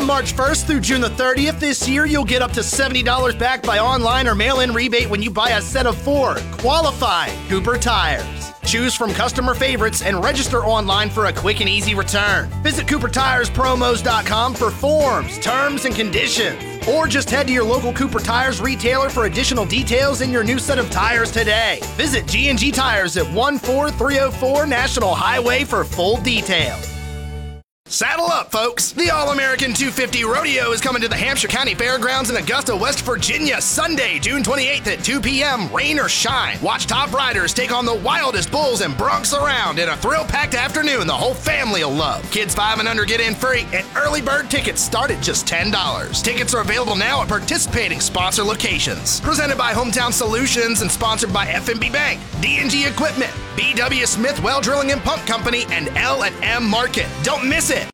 March 1st through June the 30th this year, you'll get up to $70 back by online or mail-in rebate when you buy a set of 4 qualified Cooper tires. Choose from customer favorites and register online for a quick and easy return. Visit CooperTiresPromos.com for forms, terms, and conditions. Or just head to your local Cooper Tires retailer for additional details in your new set of tires today. Visit G&G Tires at 14304 National Highway for full details. Saddle up, folks! The All-American 250 Rodeo is coming to the Hampshire County Fairgrounds in Augusta, West Virginia, Sunday, June 28th at 2 p.m., rain or shine. Watch top riders take on the wildest bulls and broncs around in a thrill-packed afternoon the whole family will love. Kids 5 and under get in free, and early bird tickets start at just $10. Tickets are available now at participating sponsor locations. Presented by Hometown Solutions and sponsored by F&B Bank, D&G Equipment, B.W. Smith Well Drilling and Pump Company, and L&M Market. Don't miss it!